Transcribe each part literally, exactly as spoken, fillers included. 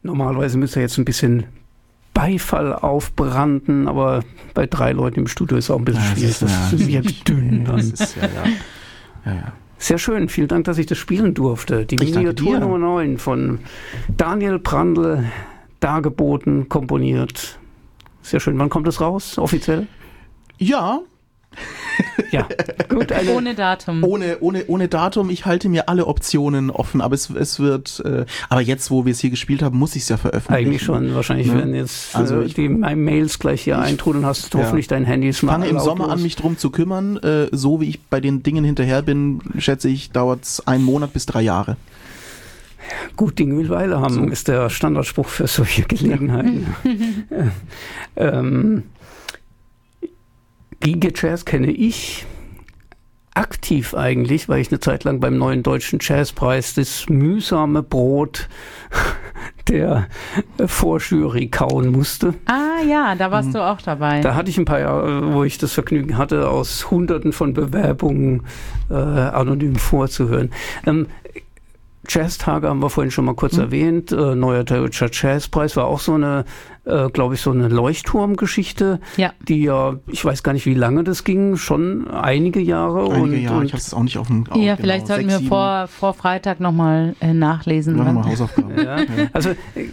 Normalerweise müsste jetzt ein bisschen Beifall aufbranden, aber bei drei Leuten im Studio ist es auch ein bisschen ja, schwierig. Das, ist, das ja, wirkt dünn. Dann. Das ist, ja, ja. Ja, ja. Sehr schön, vielen Dank, dass ich das spielen durfte. Die Miniatur Nummer neun von Daniel Brandl, dargeboten, komponiert. Sehr schön. Wann kommt es raus, offiziell? Ja. Ja, gut. Eine ohne Datum. Ohne, ohne, ohne Datum. Ich halte mir alle Optionen offen, aber es, es wird, äh, aber jetzt, wo wir es hier gespielt haben, muss ich es ja veröffentlichen. Eigentlich schon. Wahrscheinlich ja. werden jetzt also äh, ich, die Mails gleich hier eintrudeln, hast ja. hoffentlich dein Handy smart. Ich fange im Sommer an, mich drum zu kümmern. Äh, so wie ich bei den Dingen hinterher bin, schätze ich, dauert es einen Monat bis drei Jahre. Gut Ding will Weile haben, so. Ist der Standardspruch für solche Gelegenheiten. ähm, Giga Jazz kenne ich aktiv eigentlich, weil ich eine Zeit lang beim Neuen Deutschen Jazzpreis das mühsame Brot der Vorjury kauen musste. Ah ja, da warst mhm. du auch dabei. Da hatte ich ein paar Jahre, wo ich das Vergnügen hatte, aus hunderten von Bewerbungen äh, anonym vorzuhören. Ähm, Jazztage haben wir vorhin schon mal kurz mhm. erwähnt. Äh, Neuer Deutscher Jazzpreis war auch so eine, äh, glaube ich, so eine Leuchtturmgeschichte, ja. die ja, ich weiß gar nicht, wie lange das ging, schon einige Jahre. Einige und, Jahre, und ich habe es auch nicht auf dem auf, Ja, genau, vielleicht sollten sechs, wir vor, vor Freitag nochmal äh, nachlesen. Ja, nochmal Hausaufgaben. Ja. Ja. Also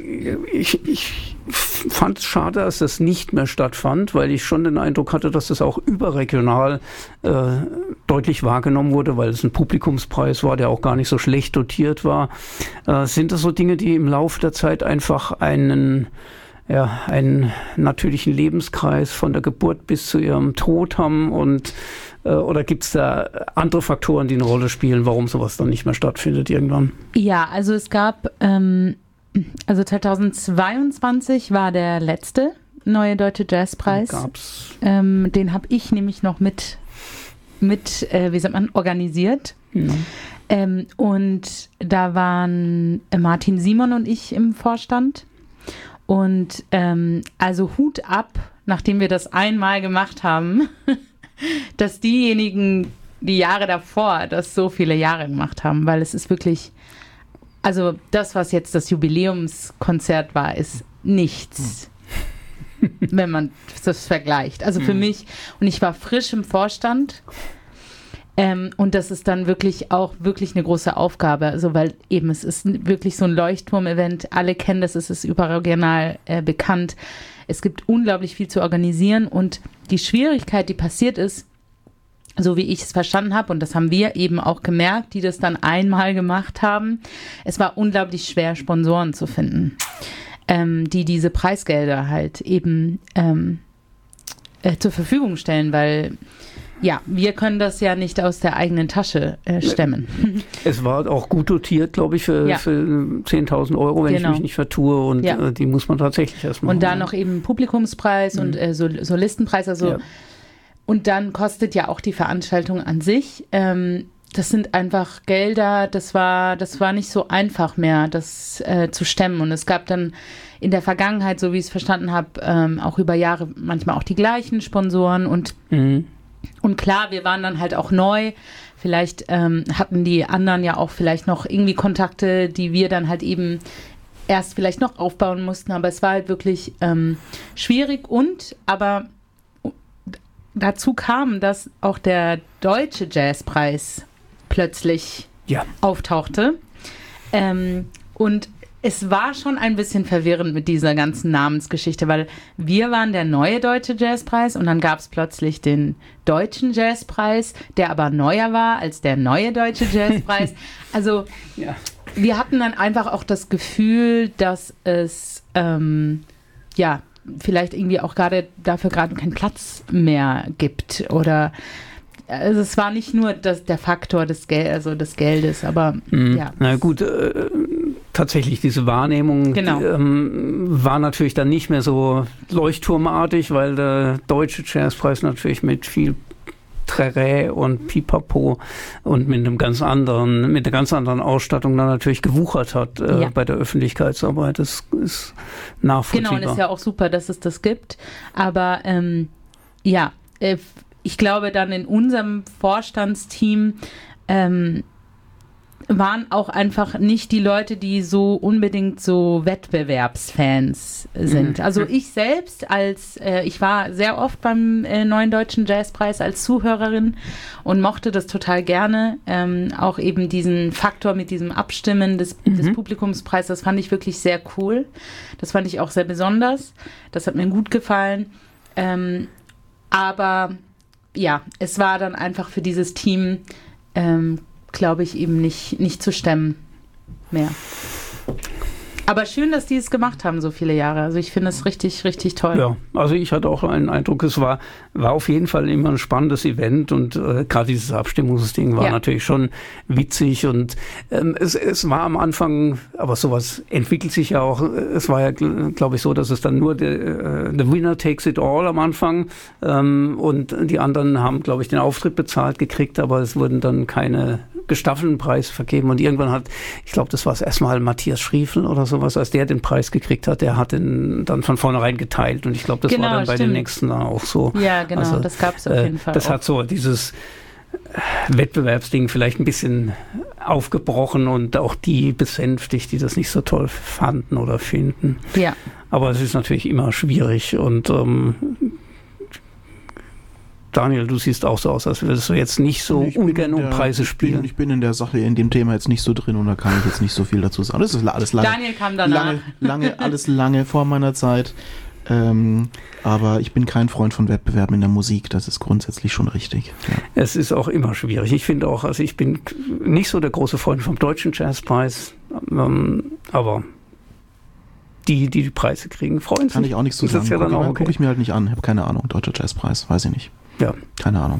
ich, ich fand es schade, dass das nicht mehr stattfand, weil ich schon den Eindruck hatte, dass das auch überregional äh, deutlich wahrgenommen wurde, weil es ein Publikumspreis war, der auch gar nicht so schlecht dotiert war. Äh, sind das so Dinge, die im Laufe der Zeit einfach einen, ja, einen natürlichen Lebenskreis von der Geburt bis zu ihrem Tod haben und äh, oder gibt es da andere Faktoren, die eine Rolle spielen, warum sowas dann nicht mehr stattfindet irgendwann? Ja, also es gab ähm, also zweitausendzweiundzwanzig war der letzte Neue Deutsche Jazzpreis. Gab's. Ähm, den habe ich nämlich noch mit mit, äh, wie sagt man, organisiert. Ja. Ähm, und da waren Martin Simon und ich im Vorstand. Und ähm, also Hut ab, nachdem wir das einmal gemacht haben, dass diejenigen, die Jahre davor, das so viele Jahre gemacht haben, weil es ist wirklich, also das, was jetzt das Jubiläumskonzert war, ist nichts. Hm. Wenn man das vergleicht. Also für hm. mich, und ich war frisch im Vorstand, ähm, und das ist dann wirklich auch wirklich eine große Aufgabe, also weil eben es ist wirklich so ein Leuchtturm-Event, alle kennen das, es ist überregional äh, bekannt, es gibt unglaublich viel zu organisieren und die Schwierigkeit, die passiert ist, so wie ich es verstanden habe, und das haben wir eben auch gemerkt, die das dann einmal gemacht haben, es war unglaublich schwer, Sponsoren zu finden. Ähm, die diese Preisgelder halt eben ähm, äh, zur Verfügung stellen, weil ja, wir können das ja nicht aus der eigenen Tasche äh, stemmen. Es war auch gut dotiert, glaube ich, für, ja. für zehntausend Euro, wenn genau. ich mich nicht vertue, und ja. äh, die muss man tatsächlich erstmal Und dann noch eben Publikumspreis mhm. und äh, Sol- Solistenpreis, also ja. und dann kostet ja auch die Veranstaltung an sich ähm, das sind einfach Gelder, das war, das war nicht so einfach mehr, das äh, zu stemmen. Und es gab dann in der Vergangenheit, so wie ich es verstanden habe, ähm, auch über Jahre manchmal auch die gleichen Sponsoren. Und, mhm. und klar, wir waren dann halt auch neu. Vielleicht ähm, hatten die anderen ja auch vielleicht noch irgendwie Kontakte, die wir dann halt eben erst vielleicht noch aufbauen mussten. Aber es war halt wirklich ähm, schwierig. Und aber dazu kam, dass auch der Deutsche Jazzpreis plötzlich ja. auftauchte. Ähm, und es war schon ein bisschen verwirrend mit dieser ganzen Namensgeschichte, weil wir waren der Neue Deutsche Jazzpreis und dann gab es plötzlich den Deutschen Jazzpreis, der aber neuer war als der Neue Deutsche Jazzpreis. Also ja. wir hatten dann einfach auch das Gefühl, dass es ähm, ja vielleicht irgendwie auch gerade dafür gerade keinen Platz mehr gibt oder also es war nicht nur das, der Faktor des, Gel- also des Geldes, aber mhm. ja. Na gut, äh, tatsächlich diese Wahrnehmung genau. die, ähm, war natürlich dann nicht mehr so leuchtturmartig, weil der Deutsche Jazzpreis natürlich mit viel Trärä und Pipapo und mit einem ganz anderen, mit einer ganz anderen Ausstattung dann natürlich gewuchert hat äh, ja. bei der Öffentlichkeitsarbeit. Das ist nachvollziehbar. Genau, und es ist ja auch super, dass es das gibt. Aber ähm, ja, äh, ich glaube dann in unserem Vorstandsteam ähm, waren auch einfach nicht die Leute, die so unbedingt so Wettbewerbsfans sind. Mhm. Also ich selbst als, äh, ich war sehr oft beim äh, Neuen Deutschen Jazzpreis als Zuhörerin und mochte das total gerne. Ähm, auch eben diesen Faktor mit diesem Abstimmen des, mhm. des Publikumspreises, das fand ich wirklich sehr cool. Das fand ich auch sehr besonders. Das hat mir gut gefallen. Ähm, aber ja, es war dann einfach für dieses Team ähm, glaube ich, eben nicht, nicht zu stemmen mehr. Aber schön, dass die es gemacht haben, so viele Jahre. Also ich finde es richtig, richtig toll. Ja, also ich hatte auch einen Eindruck, es war, war auf jeden Fall immer ein spannendes Event und äh, gerade dieses Abstimmungsding war ja. natürlich schon witzig und ähm, es, es war am Anfang, aber sowas entwickelt sich ja auch, es war ja, glaube ich, so, dass es dann nur der the winner takes it all am Anfang ähm, und die anderen haben, glaube ich, den Auftritt bezahlt gekriegt, aber es wurden dann keine gestaffelten Preise vergeben und irgendwann hat, ich glaube, das war es erstmal Matthias Schriefel oder sowas, als der den Preis gekriegt hat, der hat den dann von vornherein geteilt und ich glaube, das genau, war dann bei stimmt. den nächsten dann auch so. Ja, genau, also, das gab es auf jeden äh, Fall Das auch. hat so dieses Wettbewerbsding vielleicht ein bisschen aufgebrochen und auch die besänftigt, die das nicht so toll fanden oder finden. Ja. Aber es ist natürlich immer schwierig und ähm, Daniel, du siehst auch so aus, als würdest du jetzt nicht so ich ungern um der, Preise ich spielen. Bin, ich bin in der Sache, in dem Thema jetzt nicht so drin und da kann ich jetzt nicht so viel dazu sagen. Das ist alles lange, Daniel kam danach. lange, lange alles lange vor meiner Zeit. Ähm, aber ich bin kein Freund von Wettbewerben in der Musik, das ist grundsätzlich schon richtig. Ja. Es ist auch immer schwierig. Ich finde auch, also ich bin nicht so der große Freund vom Deutschen Jazzpreis, ähm, aber die, die die Preise kriegen, freuen sich. Kann ich auch nichts zu sagen. Ja Gucke okay. guck ich mir halt nicht an, habe keine Ahnung. Deutscher Jazzpreis, weiß ich nicht. Ja. Keine Ahnung.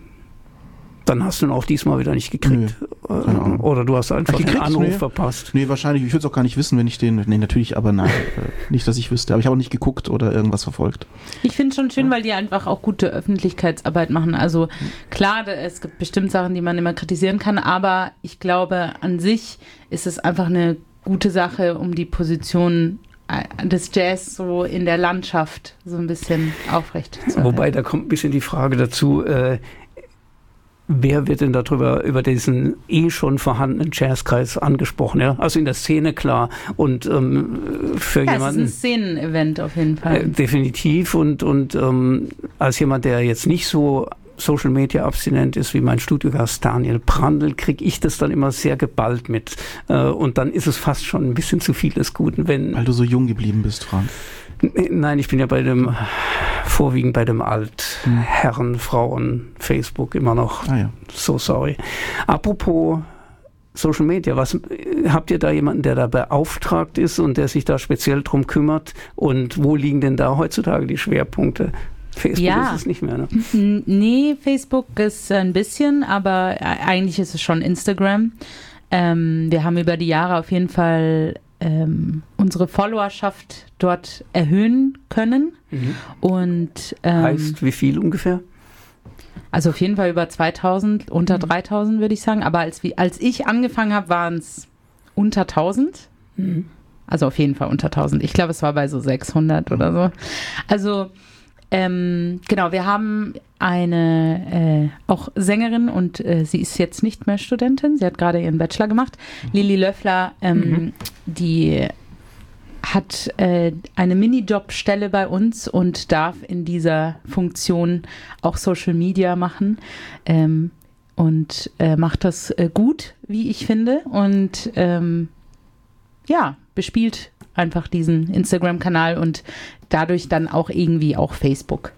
Dann hast du ihn auch diesmal wieder nicht gekriegt. Nö, keine Ahnung. Oder du hast einfach den Anruf nee. verpasst. Nee, wahrscheinlich. Ich würde es auch gar nicht wissen, wenn ich den... Nee, natürlich, aber nein. Nicht, dass ich wüsste. Aber ich habe auch nicht geguckt oder irgendwas verfolgt. Ich finde es schon schön, weil die einfach auch gute Öffentlichkeitsarbeit machen. Also klar, es gibt bestimmt Sachen, die man immer kritisieren kann, aber ich glaube, an sich ist es einfach eine gute Sache, um die Position des Jazz so in der Landschaft so ein bisschen aufrecht zu halten. Wobei, da kommt ein bisschen die Frage dazu, äh, wer wird denn darüber, über diesen eh schon vorhandenen Jazzkreis angesprochen? Ja? Also in der Szene, klar. Und ähm, für ja, jemanden... es ist ein Szenenevent auf jeden Fall. Äh, definitiv. Und, und ähm, als jemand, der jetzt nicht so Social Media abstinent ist wie mein Studiogast Daniel Brandl, kriege ich das dann immer sehr geballt mit. Äh, und dann ist es fast schon ein bisschen zu viel des Guten, wenn... Weil du so jung geblieben bist, Frank. Nein, ich bin ja bei dem, vorwiegend bei dem Altherren, Frauen, Facebook immer noch. Ah ja. So sorry. Apropos Social Media, was habt ihr da jemanden, der da beauftragt ist und der sich da speziell drum kümmert? Und wo liegen denn da heutzutage die Schwerpunkte? Facebook ja. ist es nicht mehr, ne? Nee, Facebook ist ein bisschen, aber eigentlich ist es schon Instagram. Ähm, wir haben über die Jahre auf jeden Fall ähm, unsere Followerschaft dort erhöhen können. Mhm. Und ähm, heißt wie viel ungefähr? Also auf jeden Fall über zweitausend, unter mhm. dreitausend würde ich sagen. Aber als, als ich angefangen habe, waren es unter tausend. Mhm. Also auf jeden Fall unter tausend. Ich glaube, es war bei so sechshundert oder so. Also Ähm, genau, wir haben eine äh, auch Sängerin und äh, sie ist jetzt nicht mehr Studentin, sie hat gerade ihren Bachelor gemacht. Mhm. Lilly Löffler, ähm, mhm. die hat äh, eine Minijobstelle bei uns und darf in dieser Funktion auch Social Media machen ähm, und äh, macht das äh, gut, wie ich finde, und ähm, ja, bespielt einfach diesen Instagram-Kanal und dadurch dann auch irgendwie auch Facebook.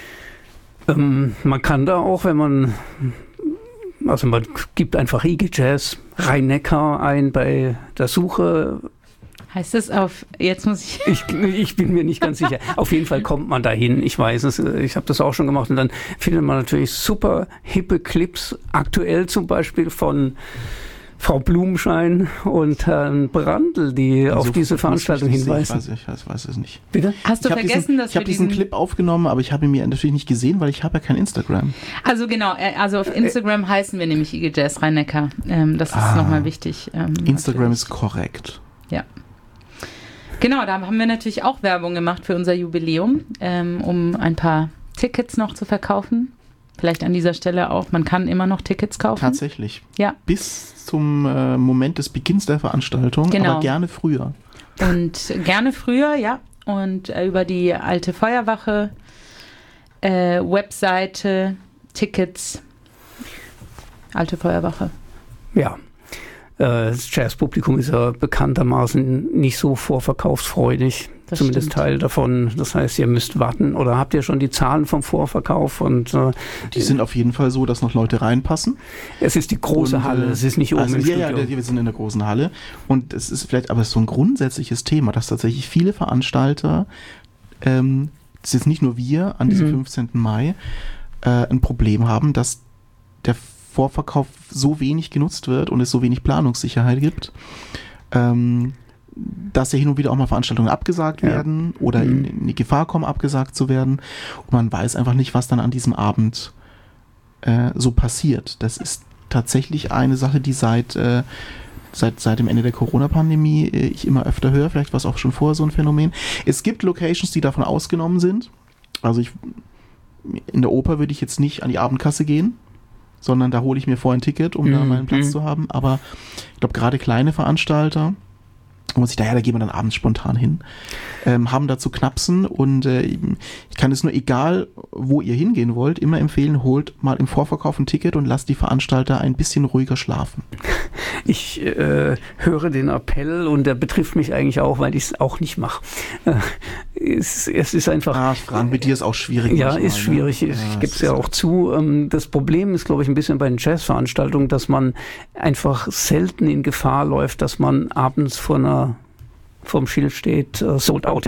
Ähm, man kann da auch, wenn man, also man gibt einfach I G Jazz Rhein-Neckar ein bei der Suche. Heißt das auf, jetzt muss ich... ich... Ich bin mir nicht ganz sicher. Auf jeden Fall kommt man dahin, ich weiß es, ich habe das auch schon gemacht und dann findet man natürlich super hippe Clips, aktuell zum Beispiel von Frau Blumenschein und Herrn Brandl, die also auf diese Veranstaltung hinweisen. Ich weiß, ich weiß, weiß es nicht. Bitte? Hast du ich vergessen, diesen, dass ich habe diesen, diesen Clip aufgenommen, aber ich habe ihn mir natürlich nicht gesehen, weil ich habe ja kein Instagram. Also genau, also auf Instagram äh, heißen wir nämlich I G Jazz Rhein-Neckar. Ähm, das ist ah, nochmal wichtig. Ähm, Instagram natürlich. Ist korrekt. Ja. Genau, da haben wir natürlich auch Werbung gemacht für unser Jubiläum, ähm, um ein paar Tickets noch zu verkaufen. Vielleicht an dieser Stelle auch, man kann immer noch Tickets kaufen. Tatsächlich. Ja. Bis zum äh, Moment des Beginns der Veranstaltung, Genau. aber gerne früher. Und gerne früher, ja. Und äh, über die alte Feuerwache, äh, Webseite, Tickets, alte Feuerwache. Ja. Das Jazzpublikum ist ja bekanntermaßen nicht so vorverkaufsfreudig, Das zumindest stimmt. Teil davon. Das heißt, ihr müsst warten oder habt ihr schon die Zahlen vom Vorverkauf? Und äh, Die sind auf jeden Fall so, dass noch Leute reinpassen. es ist die große Und, Halle, äh, es ist nicht oben also, im ja, Studio. ja, wir sind in der großen Halle. Und es ist vielleicht aber so ein grundsätzliches Thema, dass tatsächlich viele Veranstalter, ähm, das ist jetzt nicht nur wir an diesem Mhm. fünfzehnten Mai, äh, ein Problem haben, dass der Vorverkauf so wenig genutzt wird und es so wenig Planungssicherheit gibt, ähm, dass ja hin und wieder auch mal Veranstaltungen abgesagt Ja. werden oder Mhm. in, in die Gefahr kommen, abgesagt zu werden. Und man weiß einfach nicht, was dann an diesem Abend äh, so passiert. Das ist tatsächlich eine Sache, die seit, äh, seit, seit dem Ende der Corona-Pandemie äh, ich immer öfter höre. Vielleicht war es auch schon vorher so ein Phänomen. Es gibt Locations, die davon ausgenommen sind. Also ich, in der Oper würde ich jetzt nicht an die Abendkasse gehen, sondern da hole ich mir vorher ein Ticket, um da Mhm, meinen Platz mhm. zu haben. Aber ich glaube, gerade kleine Veranstalter, wo man sich daher, da gehen wir dann abends spontan hin, ähm, haben da zu knapsen. Und äh, ich kann es nur, egal wo ihr hingehen wollt, immer empfehlen, holt mal im Vorverkauf ein Ticket und lasst die Veranstalter ein bisschen ruhiger schlafen. Ich äh, höre den Appell und der betrifft mich eigentlich auch, weil ich es auch nicht mache. Äh, es, es ist einfach... Ah, Fragen mit dir ist auch schwierig. Ja, manchmal, ist schwierig. Ne? Ich Ja, gebe es es ja ist auch zu. Ähm, Das Problem ist, glaube ich, ein bisschen bei den Jazzveranstaltungen, dass man einfach selten in Gefahr läuft, dass man abends vor einer, vorm Schild steht, äh, sold out.